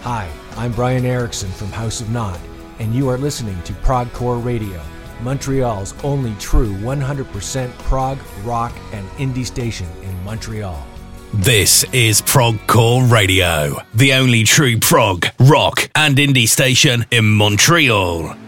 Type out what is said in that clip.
Hi, I'm Brian Erickson from House of Nod, and you are listening to Progcore Radio, Montreal's only true 100% prog, rock, and indie station in Montreal. This is Progcore Radio, the only true prog, rock, and indie station in Montreal.